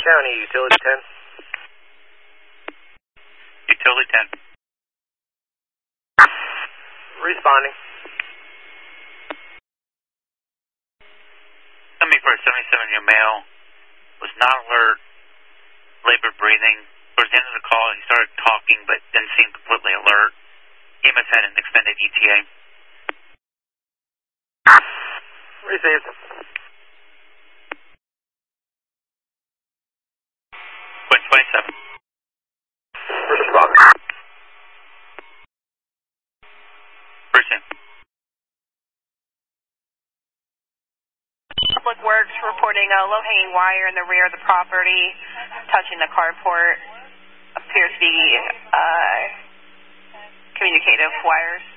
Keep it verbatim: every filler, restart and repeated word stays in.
County, Utility ten. Utility ten. Responding. Coming for a seventy-seven year male, was not alert, labored breathing. Towards the end of the call, he started talking but didn't seem completely alert. E M S had an extended E T A. Received. Point twenty-seven. Respond. Person. Public Works reporting a low-hanging wire in the rear of the property, touching the carport. Appears to be uh, communicative wires.